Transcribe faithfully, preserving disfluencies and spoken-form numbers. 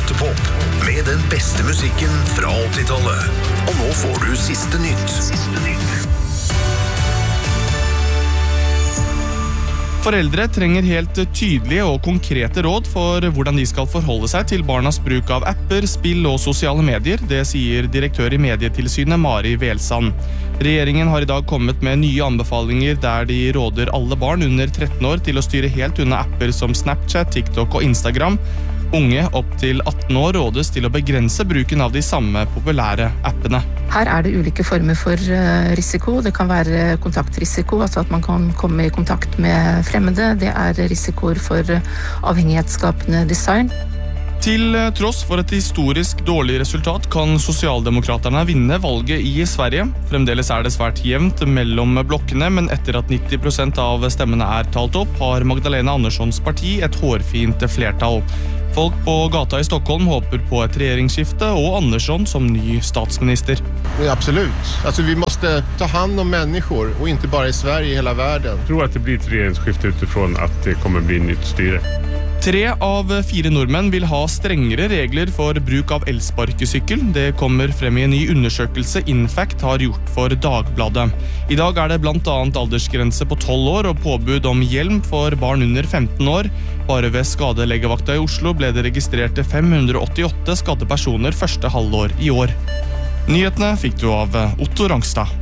Teaterpop med den beste musikken fra åttitallet. Og nå får du siste nytt. Siste nytt. Foreldre trenger helt tydelige og konkrete råd for hvordan de skal forholde seg til barnas bruk av apper, spill og sosiale medier. Det sier direktør i Medietilsynet Mari Velsand. Regjeringen har i dag kommet med nye anbefalinger der de råder alle barn under tretten år til å styre helt unna apper som Snapchat, TikTok og Instagram. Unge opp til atten år rådes til å begrense bruken av de samme populære appene. Her er det ulike former for risiko. Det kan være kontaktrisiko, altså at man kan komme i kontakt med fremmede. Det er risikoer for avhengighetsskapende design. Til tross for et historisk dårlig resultat kan Sosialdemokraterne vinne valget i Sverige. Fremdeles er det svært jevnt mellom blokkene, men etter at nitti prosent av stemmene er talt opp, har Magdalena Anderssons parti et hårfint flertall. Folk på gata i Stockholm håper på et regjeringsskifte og Andersson som ny statsminister. Ja, absolut. Alltså, vi måste ta hand om människor och inte bara i Sverige, i hela världen. Jag tror att det blir ett regeringsskifte utifrån att det kommer bli nytt styre. Tre av fire nordmenn vil ha strengere regler for bruk av elsparkesykkel. Det kommer frem i en ny undersøkelse Infact har gjort for Dagbladet. I dag er det blant annet aldersgrense på tolv år og påbud om hjelm for barn under femten år. Bare ved skadelegevakta i Oslo ble det registrert fem hundre åttiåtte skadde personer første halvår i år. Nyhetene fikk du av Otto Rangstad.